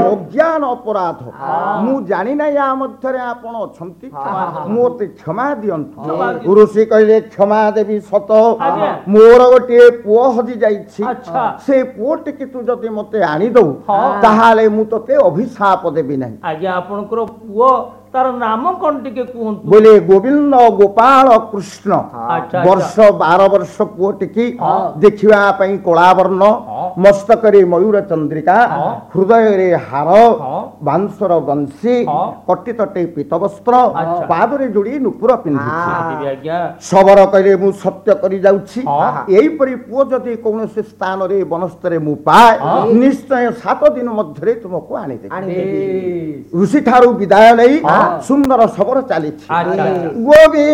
अज्ञान अपराध मु जानी ना या मध्य आपण अछंती मोते क्षमा दियंतु ऋषि कहले क्षमा देवी सत मोर गोटे पुओ हजि जाइछि से पुओ टिके तू जदि मते आनी दउ ताहाले मु तते अभिशाप देबी नहीं आज्ञा आपनकर पुओ तार नाम कौन टिके कहंतु बोले गोविंद गोपाल कृष्ण वर्ष 12 वर्ष पुओ टिकी देखिबा पई कोला वर्ण मस्तक रे मयूर चंद्रिका हृदय रे हार बांसर बंशी कटी तटे पीत वस्त्र पाद रे जोड़ी नुपुर पिंधि सबर कहले मु सत्य करी जाउछि एई परी पुओ जदि कोनोसे स्थान रे वनस्थ रे मु पाए निश्चय 7 दिन मध्य रे तुमको आनी देबी ऋषि ठारू विदाय नै सुंदर सबर चली गोविंद